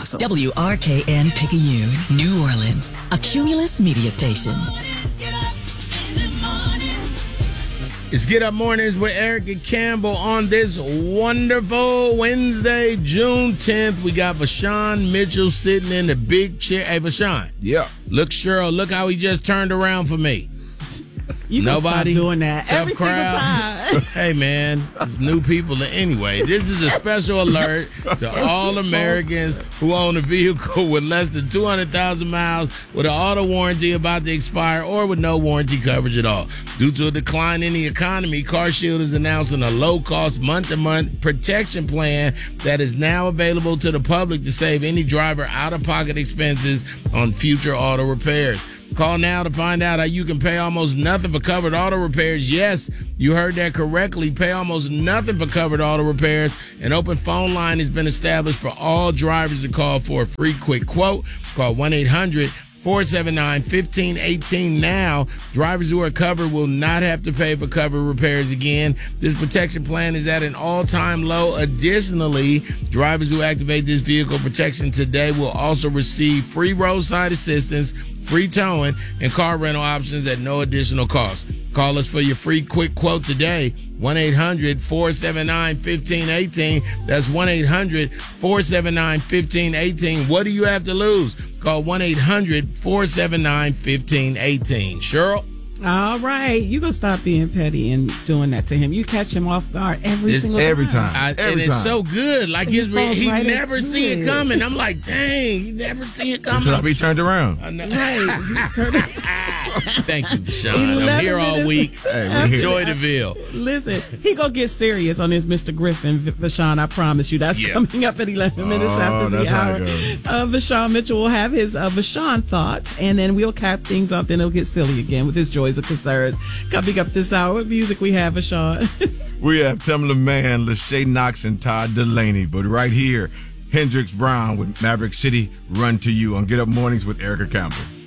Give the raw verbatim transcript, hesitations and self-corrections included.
awesome. W R K N Picayune, New Orleans, a Cumulus media station. It's Get Up Mornings with Erica Campbell on this wonderful Wednesday, June tenth. We got Vashawn Mitchell sitting in the big chair. Hey, Vashawn. Yeah. Look, Cheryl, look how he just turned around for me. You Nobody stop doing that tough every crowd. single time. Hey, man, it's new people. Anyway, this is a special alert to all Americans who own a vehicle with less than two hundred thousand miles with an auto warranty about to expire or with no warranty coverage at all. Due to a decline in the economy, CarShield is announcing a low-cost month-to-month protection plan that is now available to the public to save any driver out-of-pocket expenses on future auto repairs. Call now to find out how you can pay almost nothing for covered auto repairs. Yes, you heard that correctly. Pay almost nothing for covered auto repairs. An open phone line has been established for all drivers to call for a free quick quote. Call one eight hundred four seven nine one five one eight now. Drivers who are covered will not have to pay for covered repairs again. This protection plan is at an all-time low. Additionally, drivers who activate this vehicle protection today will also receive free roadside assistance, free towing, and car rental options at no additional cost. Call us for your free quick quote today, one eight hundred four seven nine one five one eight. That's one eight hundred four seven nine one five one eight. What do you have to lose? Call one eight hundred four seven nine one five one eight. Cheryl? All right. You going to stop being petty and doing that to him. You catch him off guard every It's single every time. time. I, Every and it's time. so good. Like He his, falls he right never into see it it. coming. I'm like, dang, he never see it coming. Until I be turned around. I know. Right. He's turning. Thank you, Sean. I'm eleven here all minutes. week. Hey, we here. Enjoy the Ville. Listen, he gonna get serious on his Mister Griffin, V- Vashawn. I promise you. That's Yeah. coming up at eleven minutes Oh, after the that's how hour. it goes. Uh, Vashawn Mitchell will have his uh, Vashawn thoughts, and then we'll cap things up. Then he'll get silly again with his joys and concerns. Coming up this hour, what music we have, Vashawn? We have Tamla Mann, Lachey Knox, and Todd Delaney. But right here, Hendrix Brown with Maverick City, Run to You on Get Up Mornings with Erica Campbell.